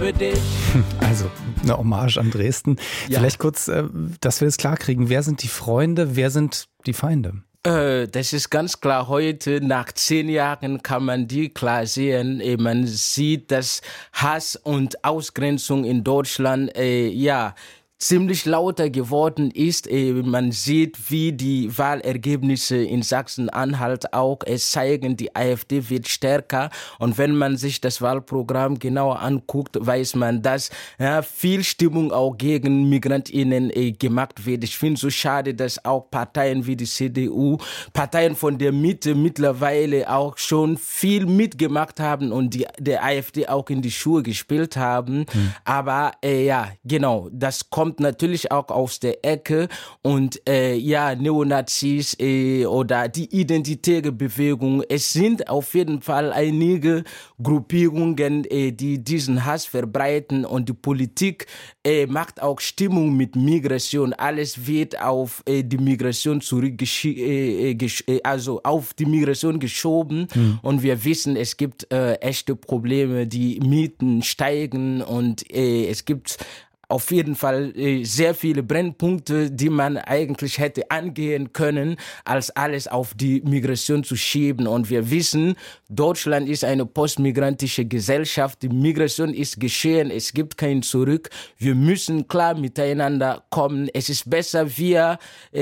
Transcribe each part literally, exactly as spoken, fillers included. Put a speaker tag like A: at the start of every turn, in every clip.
A: für dich.
B: Also eine Hommage an Dresden. Ja. Vielleicht kurz, dass wir das klarkriegen. Wer sind die Freunde, wer sind die Feinde?
A: Äh, das ist ganz klar heute, nach zehn Jahren kann man die klar sehen. Äh, man sieht, dass Hass und Ausgrenzung in Deutschland, äh, ja, ziemlich lauter geworden ist. Man sieht, wie die Wahlergebnisse in Sachsen-Anhalt auch es zeigen, die AfD wird stärker. Und wenn man sich das Wahlprogramm genauer anguckt, weiß man, dass ja, viel Stimmung auch gegen MigrantInnen äh, gemacht wird. Ich finde es so schade, dass auch Parteien wie die C D U, Parteien von der Mitte mittlerweile auch schon viel mitgemacht haben und die, der AfD auch in die Schuhe gespielt haben. Hm. Aber äh, ja, genau, das kommt natürlich auch aus der Ecke und äh, ja, Neonazis äh, oder die identitäre Bewegung. Es sind auf jeden Fall einige Gruppierungen, äh, die diesen Hass verbreiten und die Politik äh, macht auch Stimmung mit Migration. Alles wird auf äh, die Migration zurückgesch äh, äh, also auf die Migration geschoben mhm. und wir wissen, es gibt äh, echte Probleme, die Mieten steigen und äh, es gibt auf jeden Fall äh, sehr viele Brennpunkte, die man eigentlich hätte angehen können, als alles auf die Migration zu schieben. Und wir wissen, Deutschland ist eine postmigrantische Gesellschaft. Die Migration ist geschehen, es gibt kein Zurück. Wir müssen klar miteinander kommen. Es ist besser, wir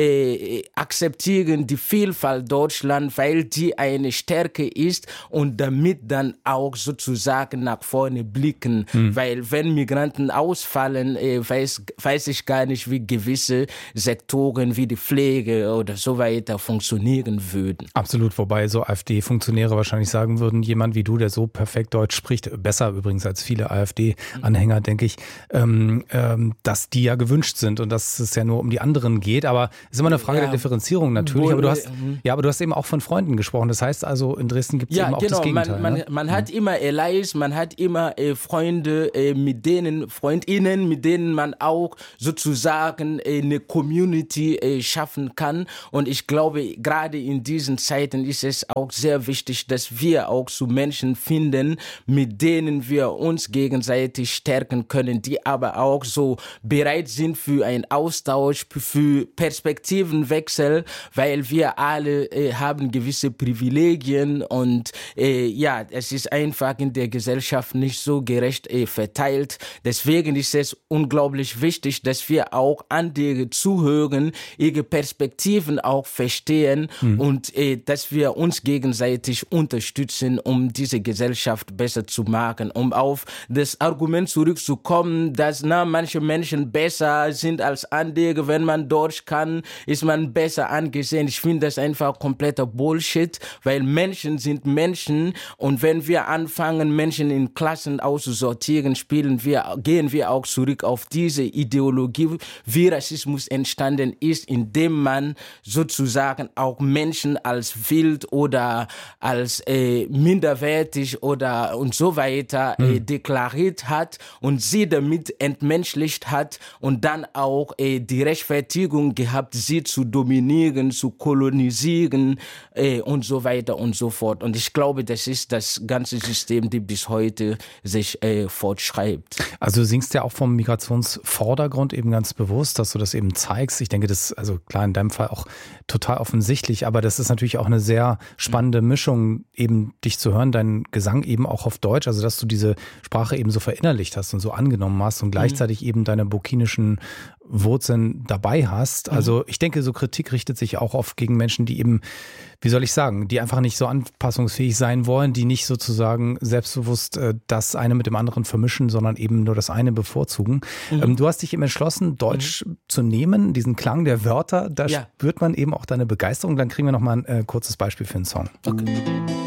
A: äh, akzeptieren die Vielfalt Deutschland, weil die eine Stärke ist und damit dann auch sozusagen nach vorne blicken. Mhm. Weil wenn Migranten ausfallen, Weiß, weiß ich gar nicht, wie gewisse Sektoren wie die Pflege oder so weiter funktionieren würden.
B: Absolut, wobei so AfD-Funktionäre wahrscheinlich sagen würden, jemand wie du, der so perfekt Deutsch spricht, besser übrigens als viele AfD-Anhänger, denke ich, ähm, ähm, dass die ja gewünscht sind und dass es ja nur um die anderen geht. Aber es ist immer eine Frage ja. der Differenzierung natürlich. Wohl, aber du hast, mhm. ja, aber du hast eben auch von Freunden gesprochen. Das heißt also, in Dresden gibt es ja, eben auch genau, das Gegenteil.
A: Man, man,
B: ne?
A: man hat immer Allies, man hat immer äh, Freunde, äh, mit denen, FreundInnen, mit denen man auch sozusagen eine Community schaffen kann. Und ich glaube, gerade in diesen Zeiten ist es auch sehr wichtig, dass wir auch zu Menschen finden, mit denen wir uns gegenseitig stärken können, die aber auch so bereit sind für einen Austausch, für Perspektivenwechsel, weil wir alle äh, haben gewisse Privilegien und äh, ja, es ist einfach in der Gesellschaft nicht so gerecht äh, verteilt. Deswegen ist es unglaublich wichtig, dass wir auch andere zuhören, ihre Perspektiven auch verstehen mhm. und äh, dass wir uns gegenseitig unterstützen, um diese Gesellschaft besser zu machen. Um auf das Argument zurückzukommen, dass na, manche Menschen besser sind als andere, wenn man Deutsch kann, ist man besser angesehen. Ich finde das einfach kompletter Bullshit, weil Menschen sind Menschen und wenn wir anfangen, Menschen in Klassen auszusortieren, spielen wir, gehen wir auch zurück auf diese Ideologie, wie Rassismus entstanden ist, indem man sozusagen auch Menschen als wild oder als äh, minderwertig oder und so weiter äh, mhm. deklariert hat und sie damit entmenschlicht hat und dann auch äh, die Rechtfertigung gehabt, sie zu dominieren, zu kolonisieren äh, und so weiter und so fort. Und ich glaube, das ist das ganze System, das bis heute sich äh, fortschreibt.
B: Also du singst ja auch vom Migrationsvordergrund eben ganz bewusst, dass du das eben zeigst. Ich denke, das ist also klar in deinem Fall auch total offensichtlich, aber das ist natürlich auch eine sehr spannende Mischung, eben dich zu hören, deinen Gesang eben auch auf Deutsch, also dass du diese Sprache eben so verinnerlicht hast und so angenommen hast und gleichzeitig mhm. eben deine burkinischen Wurzeln dabei hast. Also ich denke, so Kritik richtet sich auch oft gegen Menschen, die eben, wie soll ich sagen, die einfach nicht so anpassungsfähig sein wollen, die nicht sozusagen selbstbewusst äh, das eine mit dem anderen vermischen, sondern eben nur das eine bevorzugen. Mhm. Ähm, du hast dich eben entschlossen, Deutsch mhm. zu nehmen, diesen Klang der Wörter, da ja. spürt man eben auch deine Begeisterung. Dann kriegen wir noch mal ein äh, kurzes Beispiel für einen Song.
A: Okay.